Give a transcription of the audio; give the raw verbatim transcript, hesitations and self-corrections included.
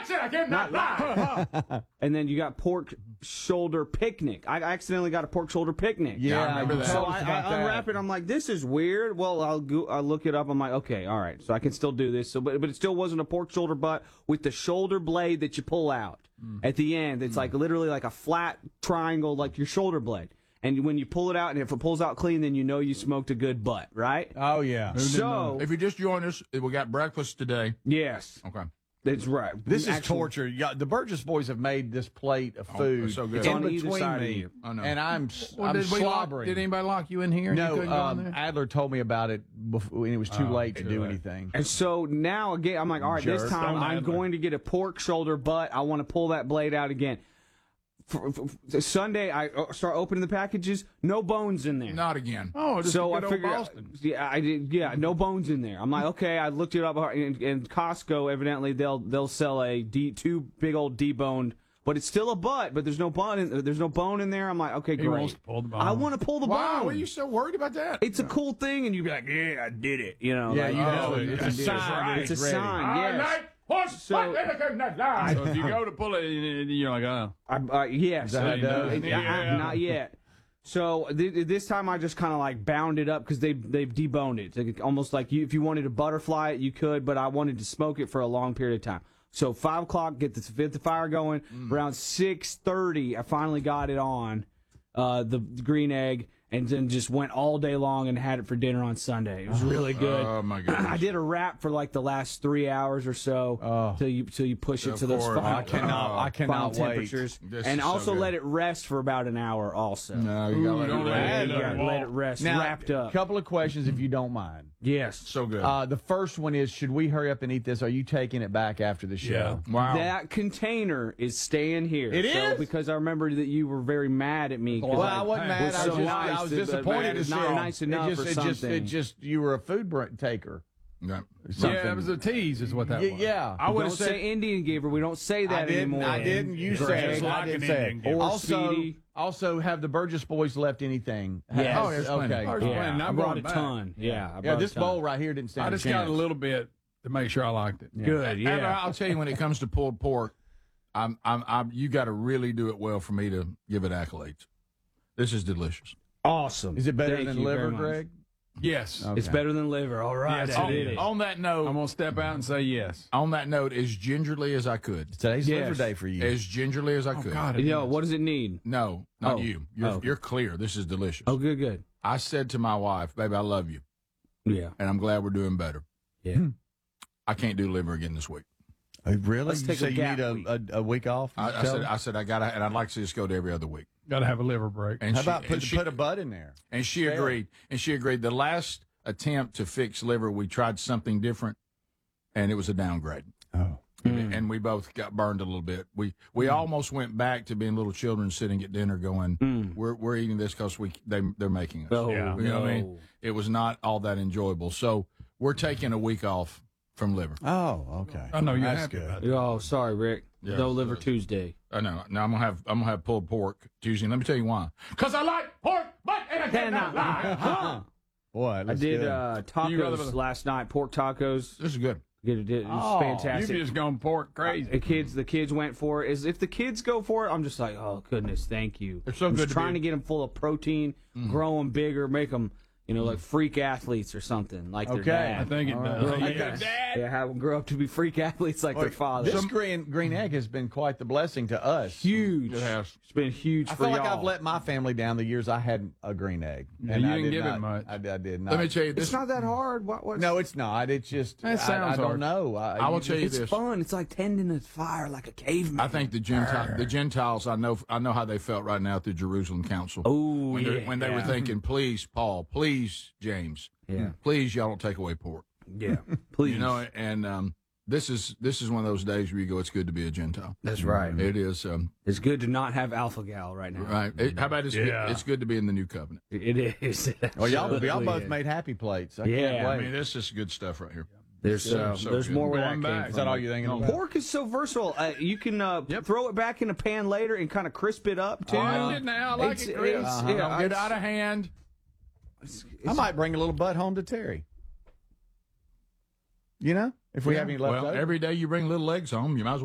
Once and again, not live. And then you got pork shoulder picnic. I accidentally got a pork shoulder picnic. Yeah, I remember that. So Tell us I, about I that. unwrap it. I'm like, this is weird. Well, I'll go, I'll look it up. I'm like, okay, all right. So I can still do this. So, but but it still wasn't a pork shoulder butt with the shoulder blade that you pull out Mm. at the end. It's like literally like a flat triangle, like your shoulder blade. And when you pull it out, and if it pulls out clean, then you know you smoked a good butt, right? Oh, yeah. So If you just joined us, we got breakfast today. yes, Okay. that's right. This is Actually, torture. Yeah, the Burgess boys have made this plate of food. it's so good. It's in on either between side of me, you. I know. and I'm, Well, I'm did, we lock, slobbering. did anybody lock you in here? and you no, couldn't go in um, there? Adler told me about it before, when it was too Oh, late to too do late. anything. And so now again, I'm like, all right, Jerk. this time Don't I'm Adler. going to get a pork shoulder butt. I want to pull that blade out again. For, for, for Sunday, I uh, start opening the packages. No bones in there. Not again. Oh, just so a I good old figured, Boston. yeah, I did. Yeah, no bones in there. I'm like, okay. I looked it up, and, and Costco evidently they'll they'll sell a D, two big old deboned, but it's still a butt, but there's no bone. In, there's no bone in there. I'm like, okay, He great. wants to pull the bone. I want to pull the Wow, bone. were you so worried about that? It's a cool thing, and you'd be like, yeah, I did it. You know? Yeah, like, you oh, know, I it's a did it. sign It's a it's ready. sign. All Yes. night, horse, So- butt, and again, not live. So if you go to pull it, you're like, oh. I, uh, yes. that how it does? Uh, Yeah. Not yet. So th- this time I just kind of like bound it up because they they've deboned it. It's like, almost like you, if you wanted to butterfly it, you could, but I wanted to smoke it for a long period of time. So five o'clock, get the get the fire going. Around six thirty, I finally got it on uh, the, the green egg, and then just went all day long and had it for dinner on Sunday. It was really good. Oh, my goodness. I did a wrap for like the last three hours or so Oh. till you till you push it Of to those course. final, I cannot- I cannot final wait. temperatures, This and is so also good. let it rest for about an hour. Also, No, you gotta let don't it let rest. it you gotta Walt. let it rest, Now, wrapped up. couple of questions, if you don't mind. Yes. So good. Uh, the first one is, should we hurry up and eat this? Are you taking it back after the show? Yeah. wow. That container is staying here. It so, is? Because I remember that you were very mad at me. 'cause Well, I wasn't Hey, mad. was I was, so just, nice I was to- but disappointed to it's see not it. nice it enough just, or it just, something. it just, you were a food br- taker. Yeah. Yeah, it was a tease, is what that Y- was. yeah. I would Don't have said. say Indian giver. We don't say that I didn't. anymore. I didn't. You Greg. said it. I Like didn't an say Indian it. giver. Or Also, Speedy. also, have the Burgess boys left anything? Yes. Oh, there's plenty. Okay. There's Yeah, plenty. I I'm brought going a back. ton. Yeah, I Yeah, brought this a ton. bowl right here didn't stand I a just chance. got a little bit to make sure I liked it. Good. Yeah. Adler, I'll tell you, when it comes to pulled pork, I'm, I'm, I'm, you got to really do it well for me to give it accolades. This is delicious. Awesome. Is it better Thank than you liver, very much. Greg? Yes. Okay. It's better than liver. All right. Yes, I it did is. it. On that note, I'm going to step out and say yes. on that note, as gingerly as I could, Today's Yes. liver day for you. as gingerly as I Oh, could. God. It Yo, is. what does it need? No, not Oh. you. You're, Oh, okay. you're clear. This is delicious. Oh, good, good. I said to my wife, baby, I love you, Yeah. and I'm glad we're doing better. Yeah. I can't do liver again this week. Oh, really? Let's you take say a you gap need a, week. a, a week off? I, I Tell said, me. I said, I got to, and I'd like to just go to every other week. Got to have a liver break. And How she, about put, and she, put a butt in there? and she Fair. agreed. And she agreed. The last attempt to fix liver, we tried something different, and it was a downgrade. Oh. And, and we both got burned a little bit. We we almost went back to being little children sitting at dinner, going, "We're we're eating this because we they they're making us." Oh, Yeah. You know what I no. mean? It was not all that enjoyable. So we're taking a week off from liver. Oh, okay. I know you're That's happy good. about it. Oh, sorry, Rick. Yeah. no liver Tuesday. I know. Now I'm gonna have I'm gonna have pulled pork Tuesday. And let me tell you why. Because I like pork, but and I cannot lie. Boy, I that's did good. uh, You rather- tacos last night, pork tacos. This is good. It, it, it was Oh, fantastic. You've just gone pork crazy. The kids, the kids went for it. Is if the kids go for it, I'm just like, oh goodness, thank you. They're so I'm good just to trying be- to get them full of protein, grow them bigger, make them, you know, like freak athletes or something, like their Okay. dad. I think it All does. right. Like yeah. their dad. Yeah, have them grow up to be freak athletes like their father. This green green egg has been quite the blessing to us. huge. It has. It's been huge I for feel like y'all. I've let my family down the years I had a green egg. Yeah, and you I didn't did give it not, much. I, I did not. Let me tell you this. it's not that hard. What? What? No, it's not. It's just That I- sounds I, don't hard. know. I, I will tell you it's this. fun. It's like tending a fire like a caveman. I think the Gentile, the Gentiles, I know, I know how they felt right now at the Jerusalem Council. Oh, when, they're- yeah. when they were thinking, please, Paul, please, James, Yeah. please, y'all don't take away pork. Yeah, please. You know, and um, this is this is one of those days where you go, it's good to be a Gentile. that's right. It is, um, It's good to not have alpha gal right now. right? It- how about it's, Yeah. good, it's good to be in the new covenant? It is. Well, y'all, Absolutely y'all both is. made happy plates. I Yeah, can't I wait. mean, this is good stuff right here. There's So- uh, so there's good. more where Going that came back. from. Is that all you're thinking about? Pork is so versatile. Uh, you can uh, throw it back in a pan later and kind of crisp it up too. Oh, I did now. I like It's- it, Chris. it's- Uh-huh. yeah, Don't get it's- out of hand. it's- I it's- might bring a little butt home to Terry. You know, if we have any left Well, over. every day you bring little legs home, you might as well.